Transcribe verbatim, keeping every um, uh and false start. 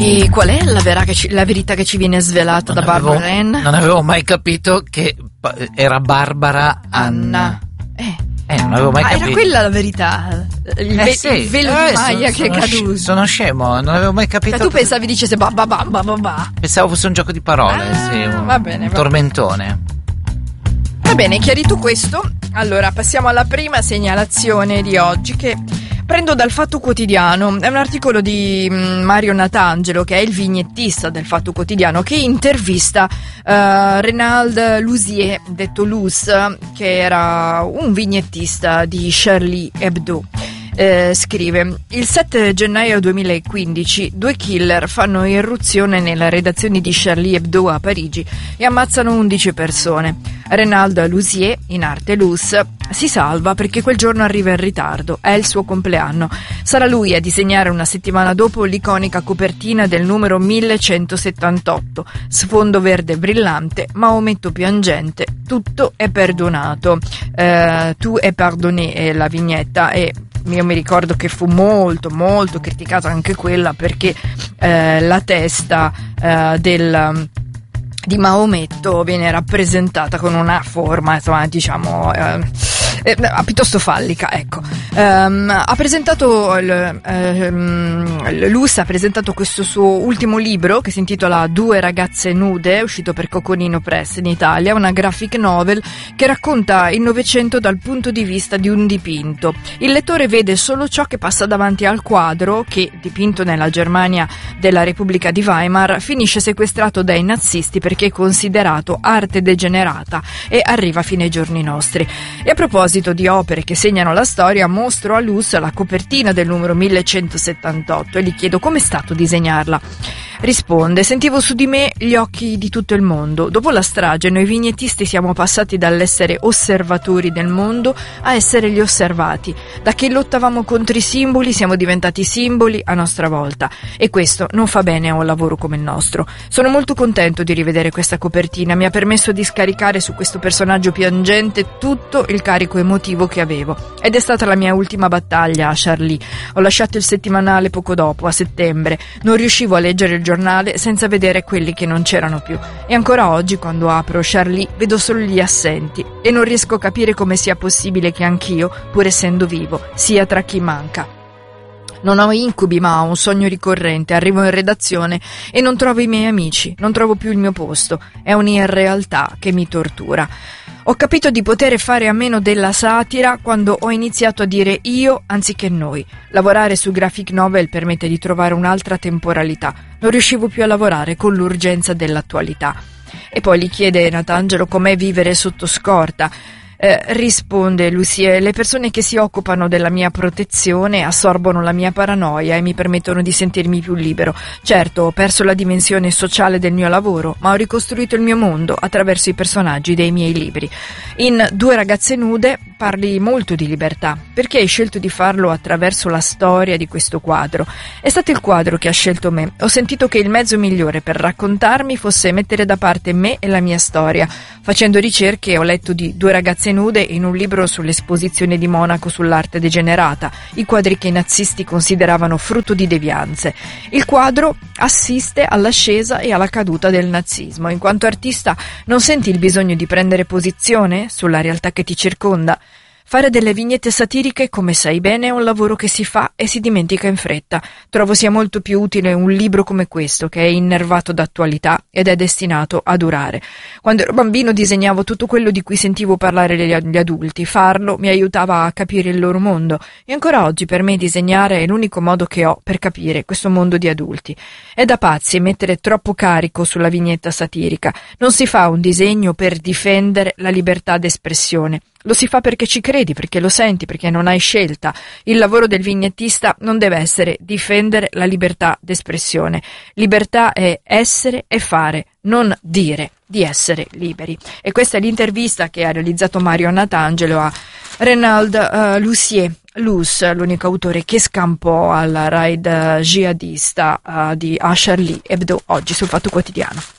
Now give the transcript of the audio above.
Quindi qual è la, vera che ci, la verità che ci viene svelata non da avevo, Barbara Ann? Non avevo mai capito che era Barbara Anna. Anna. Eh. Eh, non avevo mai ah, capito. Era quella la verità. Il, eh, ve- sì. il velo eh, di Maya sono, che è sono caduto. Sc- sono scemo, non avevo mai capito. Cioè, tu pensavi dicesse ba ba ba ba ba ba. Pensavo fosse un gioco di parole, ah, sì, un, va bene, un va tormentone. Va bene, chiarito questo, allora passiamo alla prima segnalazione di oggi che prendo dal Fatto Quotidiano. È un articolo di Mario Natangelo, che è il vignettista del Fatto Quotidiano, che intervista uh, Renald Lusier, detto Luz, che era un vignettista di Charlie Hebdo. Eh, scrive: il sette gennaio duemilaquindici due killer fanno irruzione nella redazione di Charlie Hebdo a Parigi e ammazzano undici persone. Renald Lusier, in arte Luz, si salva perché quel giorno arriva in ritardo, è il suo compleanno. Sarà lui a disegnare una settimana dopo l'iconica copertina del numero millecentosettantotto, sfondo verde brillante, Maometto piangente, tutto è perdonato. Eh, tu è pardonné è la vignetta, e io mi ricordo che fu molto molto criticata anche quella perché eh, la testa eh, del di Maometto viene rappresentata con una forma, insomma, diciamo eh, eh, piuttosto fallica, ecco. Um, ha presentato il, um, Luz ha presentato questo suo ultimo libro che si intitola Due ragazze nude, uscito per Coconino Press in Italia, una graphic novel che racconta il Novecento dal punto di vista di un dipinto. Il lettore vede solo ciò che passa davanti al quadro che, dipinto nella Germania della Repubblica di Weimar, finisce sequestrato dai nazisti perché è considerato arte degenerata e arriva fino ai giorni nostri. E a proposito di opere che segnano la storia, mostro a Luz la copertina del numero millecentosettantotto e gli chiedo come è stato disegnarla. Risponde: sentivo su di me gli occhi di tutto il mondo. Dopo la strage noi vignettisti siamo passati dall'essere osservatori del mondo a essere gli osservati. Da che lottavamo contro i simboli siamo diventati simboli a nostra volta, e questo non fa bene a un lavoro come il nostro. Sono molto contento di rivedere questa copertina, mi ha permesso di scaricare su questo personaggio piangente tutto il carico emotivo che avevo, ed è stata la mia ultima battaglia a Charlie. Ho lasciato il settimanale poco dopo, a settembre. Non riuscivo a leggere il giornale senza vedere quelli che non c'erano più, e ancora oggi quando apro Charlie vedo solo gli assenti e non riesco a capire come sia possibile che anch'io, pur essendo vivo, sia tra chi manca. Non ho incubi, ma ho un sogno ricorrente. Arrivo in redazione e non trovo i miei amici, non trovo più il mio posto. È un'irrealtà che mi tortura. Ho capito di poter fare a meno della satira quando ho iniziato a dire io anziché noi. Lavorare su graphic novel permette di trovare un'altra temporalità. Non riuscivo più a lavorare con l'urgenza dell'attualità. E poi gli chiede Natangelo com'è vivere sotto scorta. Eh, risponde Lucie: le persone che si occupano della mia protezione assorbono la mia paranoia e mi permettono di sentirmi più libero. Certo, ho perso la dimensione sociale del mio lavoro, ma ho ricostruito il mio mondo attraverso i personaggi dei miei libri. In Due ragazze nude parli molto di libertà. Perché hai scelto di farlo attraverso la storia di questo quadro? È stato il quadro che ha scelto me. Ho sentito che il mezzo migliore per raccontarmi fosse mettere da parte me e la mia storia. Facendo ricerche ho letto di Due ragazze nude in un libro sull'esposizione di Monaco sull'arte degenerata, i quadri che i nazisti consideravano frutto di devianze. Il quadro assiste all'ascesa e alla caduta del nazismo. In quanto artista non senti il bisogno di prendere posizione sulla realtà che ti circonda? Fare delle vignette satiriche, come sai bene, è un lavoro che si fa e si dimentica in fretta. Trovo sia molto più utile un libro come questo, che è innervato d'attualità ed è destinato a durare. Quando ero bambino disegnavo tutto quello di cui sentivo parlare gli adulti. Farlo mi aiutava a capire il loro mondo, e ancora oggi per me disegnare è l'unico modo che ho per capire questo mondo di adulti. È da pazzi mettere troppo carico sulla vignetta satirica. Non si fa un disegno per difendere la libertà d'espressione. Lo si fa perché ci credi, perché lo senti, perché non hai scelta. Il lavoro del vignettista non deve essere difendere la libertà d'espressione. Libertà è essere e fare, non dire di essere liberi. E questa è l'intervista che ha realizzato Mario Natangelo a Renald uh, Lusier, Luz, l'unico autore che scampò alla raid jihadista uh, di a Charlie Hebdo, oggi sul Fatto Quotidiano.